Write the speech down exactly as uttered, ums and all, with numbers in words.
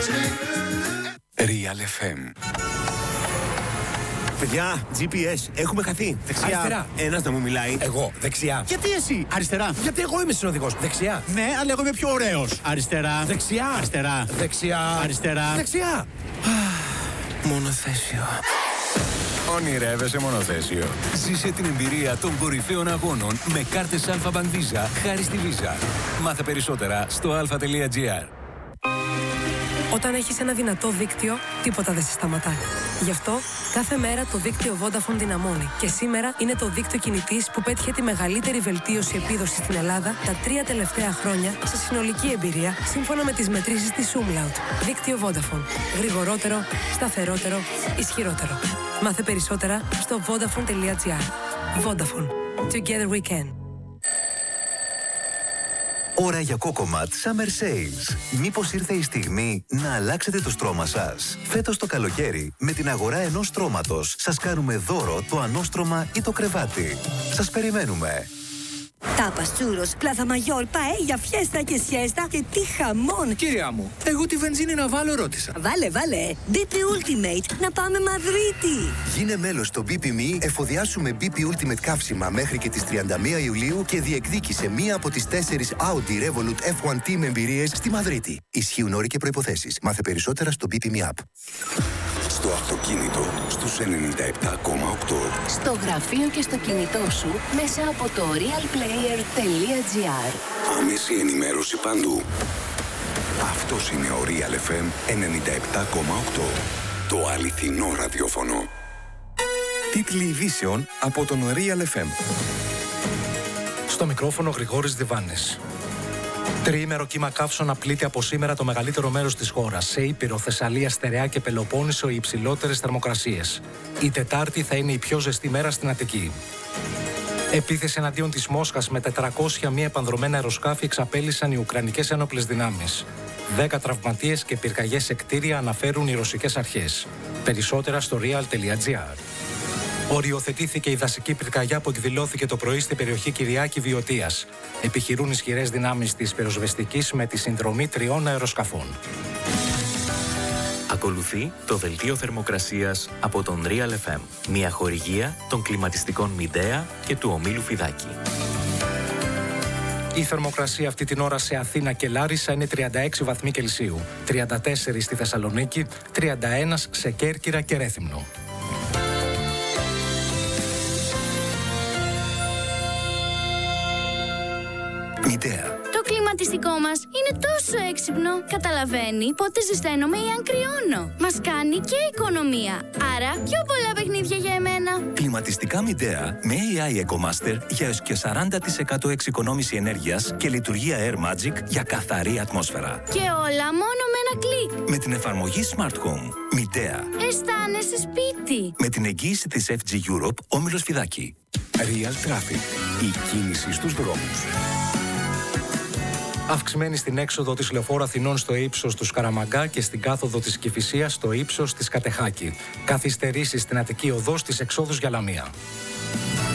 Real εφ εμ. Παιδιά, τζι πι ες, έχουμε χαθεί. Δεξιά. Αριστερά. Ένας να μου μιλάει. Εγώ, δεξιά. Γιατί εσύ? Αριστερά. Γιατί εγώ είμαι συνοδηγός. Δεξιά. Ναι, αλλά εγώ είμαι πιο ωραίος. Αριστερά. Δεξιά. Αριστερά. Δεξιά. Αριστερά. Δεξιά. Μονοθέσιο. Ονειρεύεσαι μονοθέσιο. Ζήσε την εμπειρία των κορυφαίων αγώνων με κάρτες Alpha Bank Visa χάρη στη Visa. Μάθε περισσότερα στο alpha τελεία gr. Όταν έχεις ένα δυνατό δίκτυο, τίποτα δεν σε σταματά. Γι' αυτό, κάθε μέρα το δίκτυο Vodafone δυναμώνει. Και σήμερα είναι το δίκτυο κινητής που πέτυχε τη μεγαλύτερη βελτίωση επίδοσης στην Ελλάδα τα τρία τελευταία χρόνια σε συνολική εμπειρία, σύμφωνα με τις μετρήσεις της Umlaut. Δίκτυο Vodafone. Γρηγορότερο, σταθερότερο, ισχυρότερο. Μάθε περισσότερα στο vodafone τελεία gr. Vodafone. Together we can. Ώρα για Cocomat Summer Sales. Μήπως ήρθε η στιγμή να αλλάξετε το στρώμα σας? Φέτος το καλοκαίρι, με την αγορά ενός στρώματος, σας κάνουμε δώρο το ανώστρωμα ή το κρεβάτι. Σας περιμένουμε. Τάπας, τσούρος, πλάθα μαγιόρ, παέλια, φιέστα και σιέστα και τι χαμόν! Κυρία μου, εγώ τη βενζίνη να βάλω ρώτησα. Βάλε, βάλε! μπι πι Ultimate, να πάμε Μαδρίτη! Γίνε μέλος στο μπι πι εμ ι, εφοδιάσουμε μπι πι Ultimate καύσιμα μέχρι και τις τριάντα μία Ιουλίου και διεκδίκησε μία από τις τέσσερις Audi Revolut εφ ουάν Team εμπειρίες στη Μαδρίτη. Ισχύουν όροι και προϋποθέσεις. Μάθε περισσότερα στο μπι πι εμ ι App. Στο αυτοκίνητο, στους ενενήντα επτά κόμμα οκτώ. Στο γραφείο και στο κινητό σου, μέσα από το real player τελεία gr. Άμεση ενημέρωση παντού. Αυτός είναι ο Real εφ εμ ενενήντα επτά κόμμα οκτώ. Το αληθινό ραδιόφωνο. Τίτλοι ειδήσεων από τον Real εφ εμ. Στο μικρόφωνο Γρηγόρης Διβάνης. Τριήμερο κύμα καύσωνα πλήττει από σήμερα το μεγαλύτερο μέρος της χώρας. Σε Ήπειρο, Θεσσαλία, Στερεά και Πελοπόννησο οι υψηλότερες θερμοκρασίες. Η Τετάρτη θα είναι η πιο ζεστή μέρα στην Αττική. Επίθεση εναντίον της Μόσχας με τετρακόσια μη επανδρωμένα αεροσκάφη εξαπέλυσαν οι Ουκρανικές ένοπλες δυνάμεις. Δέκα τραυματίες και πυρκαγιές σε κτίρια αναφέρουν οι ρωσικές αρχές. Περισσότερα στο real τελεία gr. Οριοθετήθηκε η δασική πυρκαγιά που εκδηλώθηκε το πρωί στην περιοχή Κυριάκη Βιωτίας. Επιχειρούν ισχυρές δυνάμεις της πυροσβεστικής με τη συνδρομή τριών αεροσκαφών. Ακολουθεί το δελτίο θερμοκρασίας από τον Real εφ εμ. Μια χορηγία των κλιματιστικών Midea και του ομίλου Φιδάκη. Η θερμοκρασία αυτή την ώρα σε Αθήνα και Λάρισα είναι τριάντα έξι βαθμοί Κελσίου, τριάντα τέσσερα στη Θεσσαλονίκη, τριάντα ένα σε Κέρκυρα και Ρέθυμνο. Midea. Το κλιματιστικό μας είναι τόσο έξυπνο. Καταλαβαίνει πότε ζεσταίνομαι ή αν κρυώνω. Μας κάνει και οικονομία. Άρα πιο πολλά παιχνίδια για εμένα. Κλιματιστικά Midea με έι άι EcoMaster για έως και σαράντα τοις εκατό εξοικονόμηση ενέργειας και λειτουργία Air Magic για καθαρή ατμόσφαιρα. Και όλα μόνο με ένα κλικ. Με την εφαρμογή Smart Home. Midea. Αισθάνεσαι σπίτι. Με την εγγύηση της εφ τζι Europe, όμιλος Φιδάκη. Real Traffic. Η κίνηση στους δρόμους. Αυξημένη στην έξοδο της Λεωφόρου Αθηνών στο ύψος του Σκαραμαγκά και στην κάθοδο της Κηφισίας στο ύψος της Κατεχάκη. Καθυστερήσεις στην Αττική Οδό στις εξόδους για Λαμία.